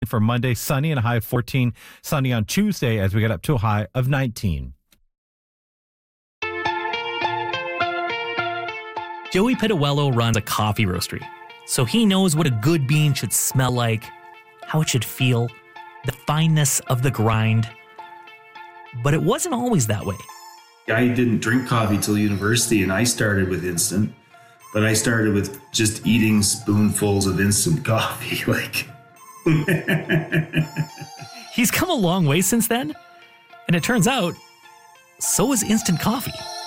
for Monday, sunny and a high of 14. Sunny on Tuesday as we get up to a high of 19. Joey Pitawello runs a coffee roastery, so he knows what a good bean should smell like, how it should feel, the fineness of the grind. But it wasn't always that way. I didn't drink coffee till university, and I started with instant, but I started with just eating spoonfuls of instant coffee. He's come a long way since then, and it turns out, so is instant coffee.